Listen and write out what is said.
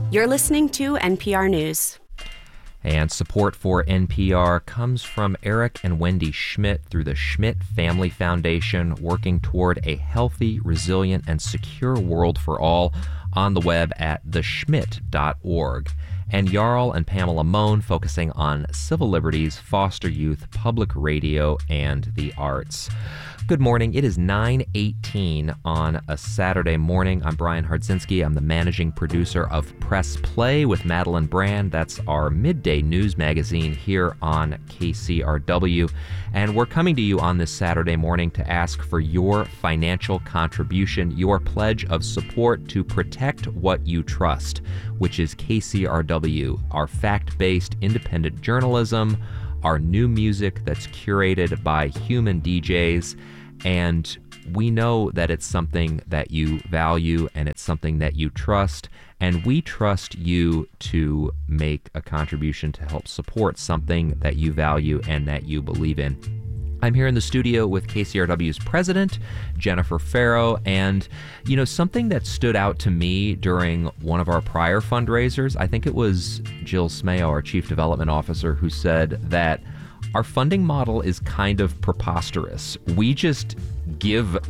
You're listening to NPR News. And support for NPR comes from Eric and Wendy Schmidt through the Schmidt Family Foundation, working toward a healthy, resilient, and secure world for all on the web at theschmidt.org. And Jarl and Pamela Mohn focusing on civil liberties, foster youth, public radio, and the arts. Good morning. It is 9:18 on a Saturday morning. I'm Brian Hardzinski. I'm the managing producer of Press Play with Madeline Brand. That's our midday news magazine here on KCRW. And we're coming to you on this Saturday morning to ask for your financial contribution, your pledge of support to protect what you trust, which is KCRW, our fact-based independent journalism, our new music that's curated by human DJs, and we know that it's something that you value and it's something that you trust, and we trust you to make a contribution to help support something that you value and that you believe in. I'm here in the studio with KCRW's president, Jennifer Farrow, and, you know, something that stood out to me during one of our prior fundraisers, I think it was Jill Smayo, our chief development officer, who said that our funding model is kind of preposterous. We just give